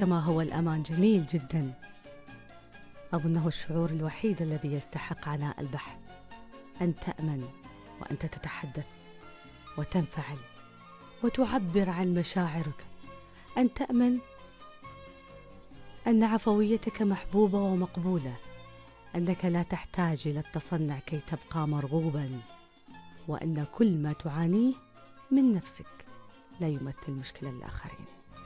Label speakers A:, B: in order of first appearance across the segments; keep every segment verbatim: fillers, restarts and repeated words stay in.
A: كما هو الأمان جميل جدا، أظنه الشعور الوحيد الذي يستحق عناء البحث، أن تأمن وأنت تتحدث وتنفعل وتعبر عن مشاعرك، أن تأمن أن عفويتك محبوبة ومقبولة، أنك لا تحتاج إلى التصنع كي تبقى مرغوبا، وأن كل ما تعانيه من نفسك لا يمثل مشكلة للآخرين.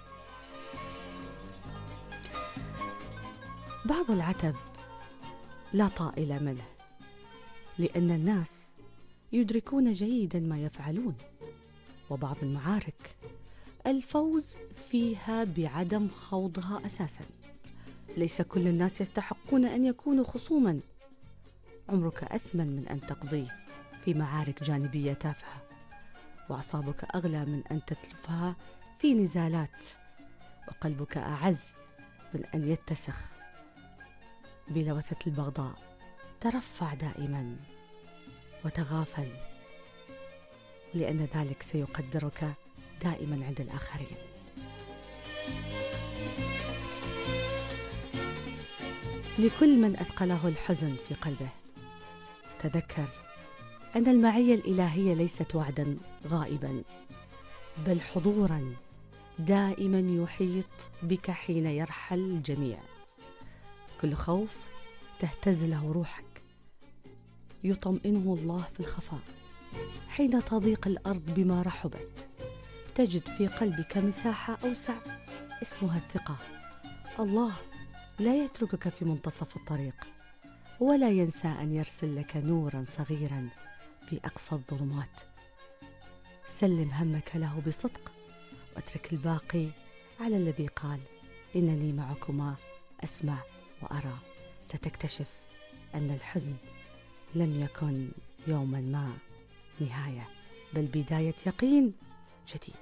A: بعض العتب لا طائل منه، لأن الناس يدركون جيدا ما يفعلون، وبعض المعارك الفوز فيها بعدم خوضها أساسا. ليس كل الناس يستحقون أن يكونوا خصوما، عمرك أثمن من أن تقضيه في معارك جانبية تافهة، وأعصابك أغلى من أن تتلفها في نزالات، وقلبك أعز من أن يتسخ بلوثة البغضاء. ترفع دائما وتغافل، لأن ذلك سيقدرك دائما عند الآخرين. لكل من أثقله الحزن في قلبه، تذكر أن المعية الإلهية ليست وعدا غائبا، بل حضورا دائما يحيط بك حين يرحل الجميع. كل خوف تهتز له روحك يطمئنه الله في الخفاء. حين تضيق الأرض بما رحبت، تجد في قلبك مساحة أوسع اسمها الثقة. الله لا يتركك في منتصف الطريق، ولا ينسى أن يرسل لك نورا صغيرا في أقصى الظلمات. سلم همك له بصدق، واترك الباقي على الذي قال: إنني معكما أسمع وأرى. ستكتشف أن الحزن لم يكن يوما ما نهاية، بل بداية يقين جديد.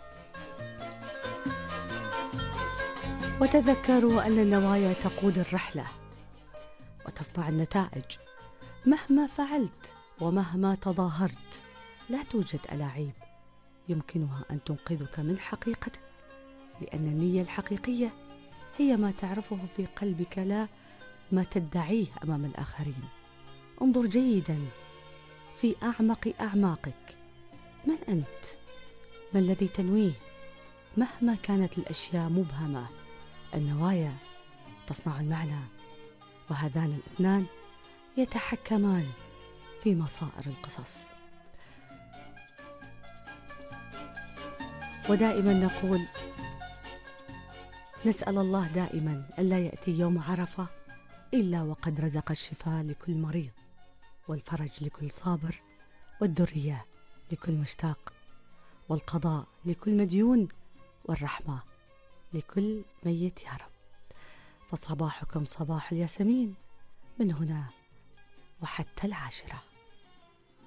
A: وتذكروا أن النوايا تقود الرحلة وتصنع النتائج. مهما فعلت ومهما تظاهرت، لا توجد ألاعيب يمكنها أن تنقذك من حقيقتك، لأن النية الحقيقية هي ما تعرفه في قلبك، لا ما تدعيه أمام الآخرين. انظر جيدا في أعمق أعماقك، من أنت؟ ما الذي تنويه؟ مهما كانت الأشياء مبهمة، النوايا تصنع المعنى، وهذان الاثنان يتحكمان في مصائر القصص. ودائما نقول، نسأل الله دائما ألا يأتي يوم عرفة إلا وقد رزق الشفاء لكل مريض، والفرج لكل صابر، والذرية لكل مشتاق، والقضاء لكل مديون، والرحمة لكل ميت يا رب. فصباحكم صباح الياسمين من هنا وحتى العاشرة.